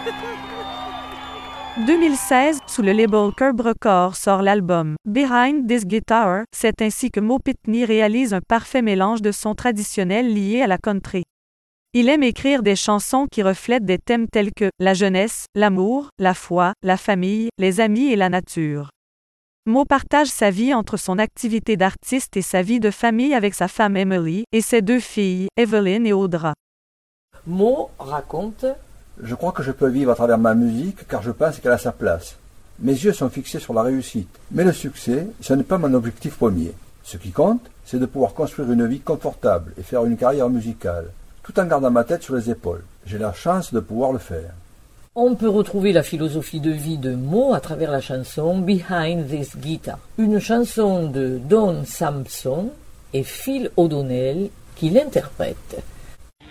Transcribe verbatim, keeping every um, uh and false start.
deux mille seize, sous le label Curb Records sort l'album Behind This Guitar. C'est ainsi que Mo Pitney réalise un parfait mélange de sons traditionnels liés à la country. Il aime écrire des chansons qui reflètent des thèmes tels que la jeunesse, l'amour, la foi, la famille, les amis et la nature. Mo partage sa vie entre son activité d'artiste et sa vie de famille avec sa femme Emily et ses deux filles, Evelyn et Audra. Mo raconte: Je crois que je peux vivre à travers ma musique car je pense qu'elle a sa place. Mes yeux sont fixés sur la réussite, mais le succès, ce n'est pas mon objectif premier. Ce qui compte, c'est de pouvoir construire une vie confortable et faire une carrière musicale, tout en gardant ma tête sur les épaules. J'ai la chance de pouvoir le faire. On peut retrouver la philosophie de vie de Mo à travers la chanson Behind This Guitar, une chanson de Don Sampson et Phil O'Donnell qui l'interprètent.